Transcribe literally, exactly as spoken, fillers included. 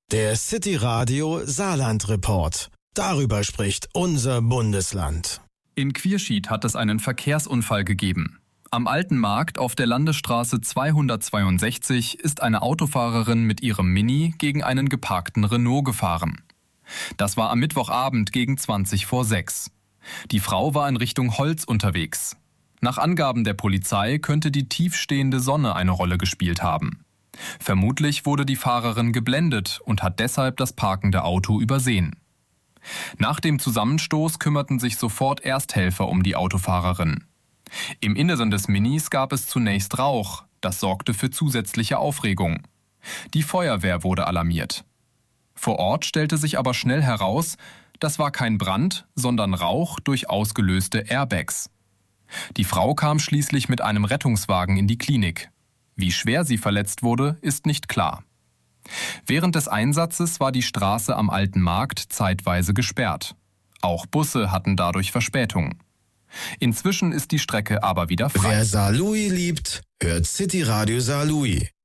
Der City Radio Saarland Report. Darüber spricht unser Bundesland. In Quierschied hat es einen Verkehrsunfall gegeben. Am Alten Markt auf der Landesstraße zweihundertzweiundsechzig ist eine Autofahrerin mit ihrem Mini gegen einen geparkten Renault gefahren. Das war am Mittwochabend gegen zwanzig vor sechs. Die Frau war in Richtung Holz unterwegs. Nach Angaben der Polizei könnte die tiefstehende Sonne eine Rolle gespielt haben. Vermutlich wurde die Fahrerin geblendet und hat deshalb das parkende Auto übersehen. Nach dem Zusammenstoß kümmerten sich sofort Ersthelfer um die Autofahrerin. Im Inneren des Minis gab es zunächst Rauch, das sorgte für zusätzliche Aufregung. Die Feuerwehr wurde alarmiert. Vor Ort stellte sich aber schnell heraus, das war kein Brand, sondern Rauch durch ausgelöste Airbags. Die Frau kam schließlich mit einem Rettungswagen in die Klinik. Wie schwer sie verletzt wurde, ist nicht klar. Während des Einsatzes war die Straße am Alten Markt zeitweise gesperrt. Auch Busse hatten dadurch Verspätung. Inzwischen ist die Strecke aber wieder frei. Wer Saarlouis liebt, hört City Radio Saarlouis.